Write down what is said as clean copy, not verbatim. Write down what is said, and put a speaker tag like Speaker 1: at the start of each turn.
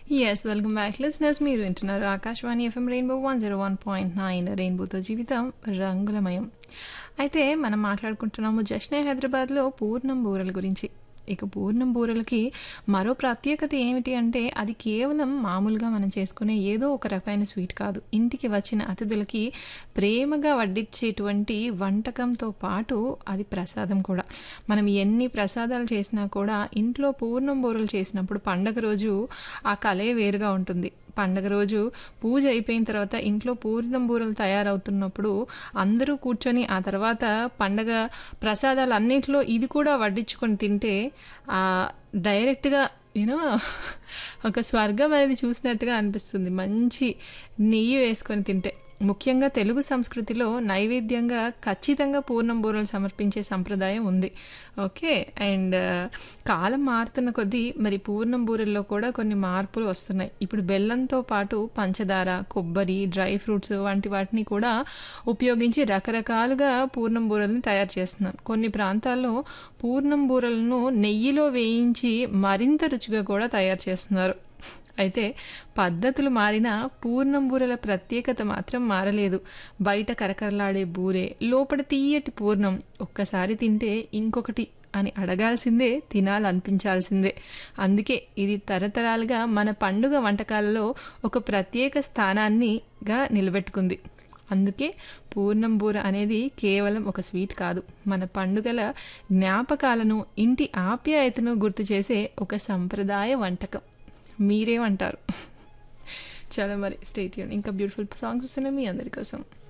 Speaker 1: Yes. Welcome back listeners. మీరు వింటున్నారు Akashvani FM rainbow 101.9 రెయిన్బోతో జీవితం రంగులమయం. అయితే మనం మాట్లాడుకుంటున్నాము జశ్నే హైదరాబాద్‌లో పూర్ణం బూరెల గురించి. ఇక పూర్ణం బూరెలకి మరో ప్రత్యేకత ఏమిటి అంటే అది కేవలం మామూలుగా మనం చేసుకునే ఏదో ఒక రకమైన స్వీట్ కాదు. ఇంటికి వచ్చిన అతిథులకి ప్రేమగా వడ్డించేటువంటి వంటకంతో పాటు అది ప్రసాదం కూడా. మనం ఎన్ని ప్రసాదాలు చేసినా కూడా ఇంట్లో పూర్ణం బూరెలు చేసినప్పుడు పండగ రోజు ఆ కలే వేరుగా ఉంటుంది. పండగ రోజు పూజ అయిపోయిన తర్వాత ఇంట్లో పూర్ణం బూరెలు తయారవుతున్నప్పుడు అందరూ కూర్చొని ఆ తర్వాత పండగ ప్రసాదాలన్నిట్లో ఇది కూడా వడ్డించుకొని తింటే డైరెక్ట్‌గా యూనో ఒక స్వర్గం అనేది చూసినట్టుగా అనిపిస్తుంది. మంచి నెయ్యి వేసుకొని తింటే. ముఖ్యంగా తెలుగు సంస్కృతిలో నైవేద్యంగా ఖచ్చితంగా పూర్ణం బూరెలు సమర్పించే సంప్రదాయం ఉంది. ఓకే. అండ్ కాలం మారుతున్న కొద్దీ మరి పూర్ణం బూరెల్లో కూడా కొన్ని మార్పులు వస్తున్నాయి. ఇప్పుడు బెల్లంతో పాటు పంచదార, కొబ్బరి, డ్రై ఫ్రూట్స్ వంటి వాటిని కూడా ఉపయోగించి రకరకాలుగా పూర్ణం బూరెల్ని తయారు చేస్తున్నారు. కొన్ని ప్రాంతాల్లో పూర్ణం బూరెలను నెయ్యిలో వేయించి మరింత రుచిగా కూడా తయారు చేస్తున్నారు. అయితే పద్ధతులు మారినా పూర్ణం బూరెల ప్రత్యేకత మాత్రం మారలేదు. బయట కరకరలాడే బూరె, లోపల తీయటి పూర్ణం. ఒక్కసారి తింటే ఇంకొకటి అని అడగాల్సిందే, తినాలనిపించాల్సిందే. అందుకే ఇది తరతరాలుగా మన పండుగ వంటకాలలో ఒక ప్రత్యేక స్థానాన్నిగా నిలబెట్టుకుంది. అందుకే పూర్ణం బూర అనేది కేవలం ఒక స్వీట్ కాదు, మన పండుగల జ్ఞాపకాలను, ఇంటి ఆప్యాయతను గుర్తు చేసే ఒక సంప్రదాయ వంటకం. మీరేమంటారు? చలో మరి స్టే ట్యూన్. ఇంకా బ్యూటిఫుల్ సాంగ్స్ వస్తున్నాయి మీ అందరి కోసం.